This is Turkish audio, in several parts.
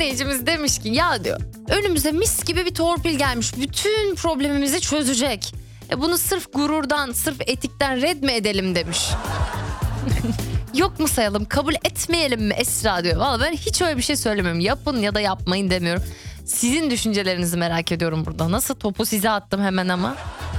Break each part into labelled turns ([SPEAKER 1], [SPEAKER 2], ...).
[SPEAKER 1] dinleyicimiz demiş ki ya diyor önümüze mis gibi bir torpil gelmiş. Bütün problemimizi çözecek. Bunu sırf gururdan, sırf etikten red mi edelim demiş. Yok mu sayalım, kabul etmeyelim mi Esra diyor. Valla ben hiç öyle bir şey söylemiyorum. Yapın ya da yapmayın demiyorum. Sizin düşüncelerinizi merak ediyorum burada. Nasıl topu size attım hemen ama.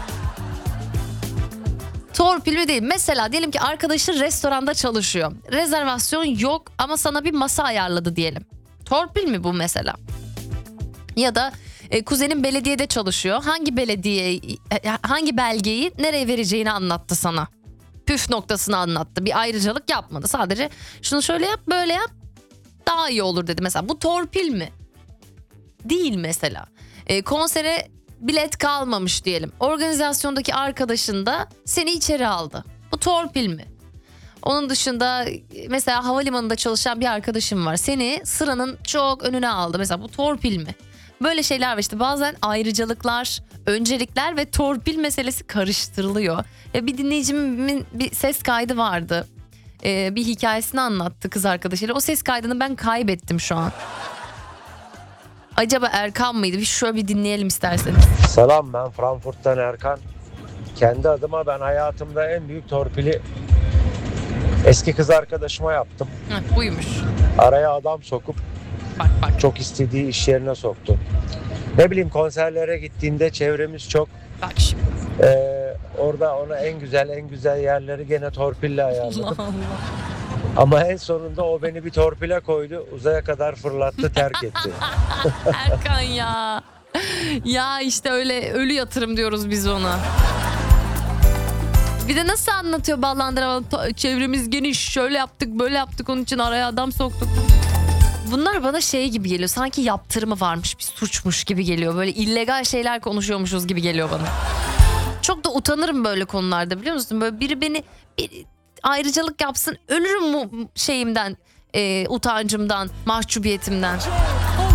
[SPEAKER 1] Torpil mi değil. Mesela diyelim ki arkadaşın restoranda çalışıyor. Rezervasyon yok ama sana bir masa ayarladı diyelim. Torpil mi bu mesela? Ya da kuzenin belediyede çalışıyor. Hangi belgeyi nereye vereceğini anlattı sana. Püf noktasını anlattı. Bir ayrıcalık yapmadı. Sadece şunu şöyle yap, böyle yap. Daha iyi olur dedi. Mesela bu torpil mi? Değil mesela. Konsere bilet kalmamış diyelim. Organizasyondaki arkadaşın da seni içeri aldı. Bu torpil mi? Onun dışında mesela havalimanında çalışan bir arkadaşım var. Seni sıranın çok önüne aldı. Mesela bu torpil mi? Böyle şeyler var işte, bazen ayrıcalıklar, öncelikler ve torpil meselesi karıştırılıyor. Bir dinleyicimin bir ses kaydı vardı. Bir hikayesini anlattı kız arkadaşıyla. O ses kaydını ben kaybettim şu an. Acaba Erkan mıydı? Bir şöyle bir dinleyelim isterseniz.
[SPEAKER 2] Selam, ben Frankfurt'tan Erkan. Kendi adıma ben hayatımda en büyük torpili eski kız arkadaşıma yaptım.
[SPEAKER 1] Buymuş.
[SPEAKER 2] Araya adam sokup
[SPEAKER 1] Bak.
[SPEAKER 2] çok istediği iş yerine soktu. Ne bileyim, konserlere gittiğinde çevremiz çok.
[SPEAKER 1] Bak şimdi.
[SPEAKER 2] Orada ona en güzel yerleri gene torpille ayarladım.
[SPEAKER 1] Allah Allah.
[SPEAKER 2] Ama en sonunda o beni bir torpile koydu. Uzaya kadar fırlattı, terk etti.
[SPEAKER 1] Erkan ya. Ya işte öyle ölü yatırım diyoruz biz ona. Bir de nasıl anlatıyor ballandıramadım. Çevremiz geniş, şöyle yaptık böyle yaptık, onun için araya adam soktuk. Bunlar bana şey gibi geliyor, sanki yaptırımı varmış, bir suçmuş gibi geliyor. Böyle illegal şeyler konuşuyormuşuz gibi geliyor bana. Çok da utanırım böyle konularda, biliyor musun? Böyle biri beni bir ayrıcalık yapsın, ölürüm mu şeyimden, utancımdan, mahcubiyetimden.